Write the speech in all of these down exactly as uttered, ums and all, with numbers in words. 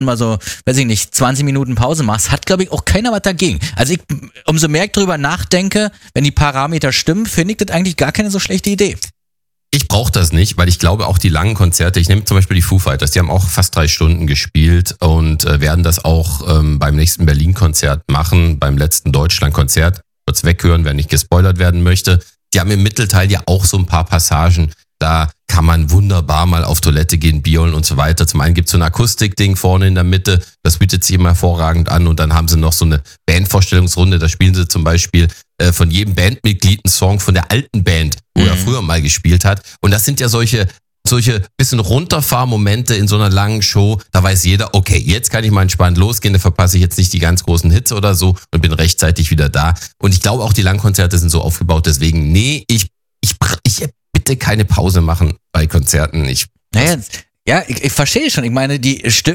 mal so, weiß ich nicht, zwanzig Minuten Pause machst, hat, glaube ich, auch keiner was dagegen. Also ich, umso mehr ich drüber nachdenke, wenn die Parameter stimmen, finde ich das eigentlich gar keine so schlechte Idee. Ich brauche das nicht, weil ich glaube auch die langen Konzerte, ich nehme zum Beispiel die Foo Fighters, die haben auch fast drei Stunden gespielt und äh, werden das auch ähm, beim nächsten Berlin-Konzert machen, beim letzten Deutschland-Konzert. Kurz weghören, wer nicht gespoilert werden möchte. Die haben im Mittelteil ja auch so ein paar Passagen, da kann man wunderbar mal auf Toilette gehen, Bier holen und so weiter. Zum einen gibt es so ein Akustikding vorne in der Mitte, das bietet sich immer hervorragend an und dann haben sie noch so eine Bandvorstellungsrunde, da spielen sie zum Beispiel äh, von jedem Bandmitglied einen Song von der alten Band, wo mhm. er früher mal gespielt hat. Und das sind ja solche solche bisschen Runterfahrmomente in so einer langen Show, da weiß jeder, okay, jetzt kann ich mal entspannt losgehen, da verpasse ich jetzt nicht die ganz großen Hits oder so und bin rechtzeitig wieder da. Und ich glaube auch, die Langkonzerte sind so aufgebaut, deswegen, nee, ich, ich, ich bitte keine Pause machen bei Konzerten. Ich, naja, ja, ich, ich verstehe schon. Ich meine, die Sti-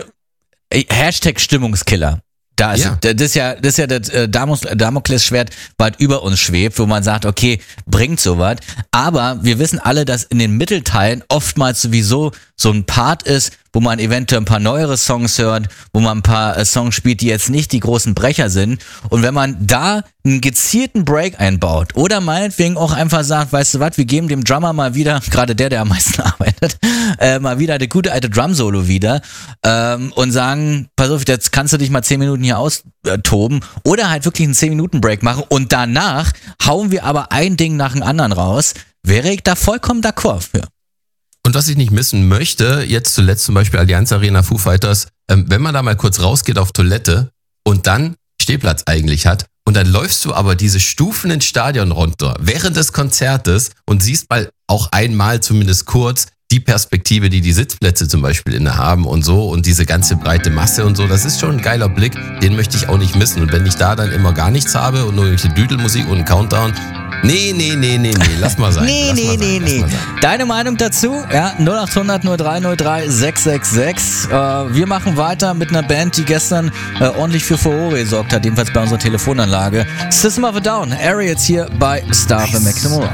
Hashtag Stimmungskiller. Da ist, ja. Das ist ja, das ist ja das äh, Damoklesschwert, was über uns schwebt, wo man sagt, okay, bringt sowas. Aber wir wissen alle, dass in den Mittelteilen oftmals sowieso so ein Part ist, wo man eventuell ein paar neuere Songs hört, wo man ein paar äh, Songs spielt, die jetzt nicht die großen Brecher sind. Und wenn man da einen gezielten Break einbaut oder meinetwegen auch einfach sagt, weißt du was, wir geben dem Drummer mal wieder, gerade der, der am meisten arbeitet, äh, mal wieder eine gute alte Drum-Solo wieder ähm, und sagen, pass auf, jetzt kannst du dich mal zehn Minuten hier austoben oder halt wirklich einen zehn Minuten Break machen und danach hauen wir aber ein Ding nach dem anderen raus, wäre ich da vollkommen d'accord für. Und was ich nicht missen möchte, jetzt zuletzt zum Beispiel Allianz Arena, Foo Fighters, ähm, wenn man da mal kurz rausgeht auf Toilette und dann Stehplatz eigentlich hat und dann läufst du aber diese Stufen ins Stadion runter während des Konzertes und siehst mal auch einmal zumindest kurz die Perspektive, die die Sitzplätze zum Beispiel inne haben und so und diese ganze breite Masse und so, das ist schon ein geiler Blick, den möchte ich auch nicht missen. Und wenn ich da dann immer gar nichts habe und nur irgendwelche Düdelmusik und einen Countdown, nee, nee, nee, nee, nee, lass mal sein. nee, lass nee, mal nee, sein, nee. lass mal sein. Deine Meinung dazu? Ja, null acht hundert null drei null drei sechs sechs sechs. Äh, wir machen weiter mit einer Band, die gestern äh, ordentlich für Furore gesorgt hat, jedenfalls bei unserer Telefonanlage. System of a Down, Ariels hier bei Star of the Maximum Rock.